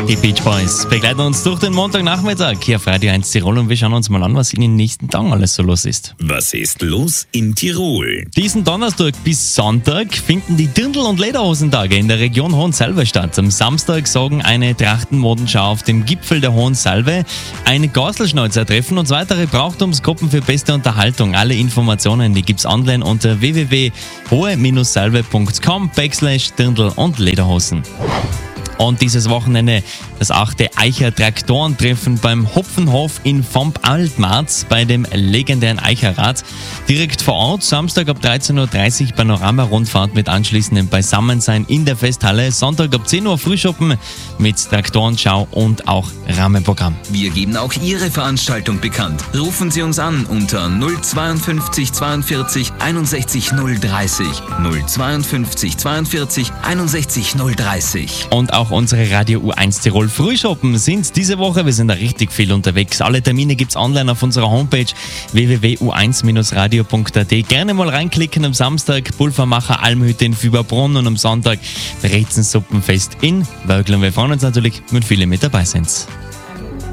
Die Beach Boys begleiten uns durch den Montagnachmittag hier auf Radio 1 Tirol und wir schauen uns mal an, was in den nächsten Tagen alles so los ist. Was ist los in Tirol? Diesen Donnerstag bis Sonntag finden die Dirndl- und Lederhosentage in der Region Hohensalve statt. Am Samstag sorgen eine Trachtenmodenschau auf dem Gipfel der Hohensalve, ein Gorselschnäuzer-Treffen und weitere Brauchtumsgruppen für beste Unterhaltung. Alle Informationen, die gibt's online unter www.hohe-salve.com/Dirndl und Lederhosen. Und dieses Wochenende das 8. Eicher Traktorentreffen beim Hopfenhof in Vomp-Altmarz bei dem legendären Eicherrad. Direkt vor Ort, Samstag ab 13.30 Uhr Panorama-Rundfahrt mit anschließendem Beisammensein in der Festhalle. Sonntag ab 10 Uhr Frühschoppen mit Traktorenschau und auch Rahmenprogramm. Wir geben auch Ihre Veranstaltung bekannt. Rufen Sie uns an unter 052 42 61 030. 052 42 61 030. Und auch unsere Radio U1 Tirol Frühschoppen sind diese Woche. Wir sind da richtig viel unterwegs. Alle Termine gibt's online auf unserer Homepage www.u1-radio.at. Gerne mal reinklicken am Samstag. Pulvermacher Almhütte in Fieberbrunn und am Sonntag Brezensuppenfest in Wörgl. Wir freuen uns natürlich, wenn viele mit dabei sind.